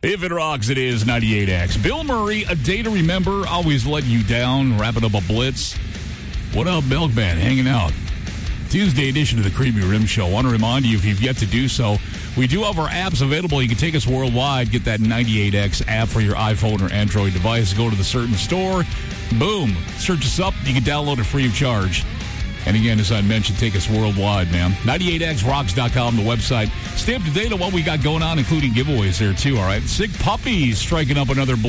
If it rocks, it is 98X. Bill Murray, A Day to Remember, always letting you down, wrapping up a blitz. What up, Milkman? Hanging out. Tuesday edition of the Creamy Rim Show. I want to remind you, if you've yet to do so, we do have our apps available. You can take us worldwide. Get that 98X app for your iPhone or Android device. Go to the certain store. Boom. Search us up. You can download it free of charge. And again, as I mentioned, take us worldwide, man. 98xrocks.com, the website. Stay up to date on what we got going on, including giveaways there, too, all right? Sick Puppies striking up another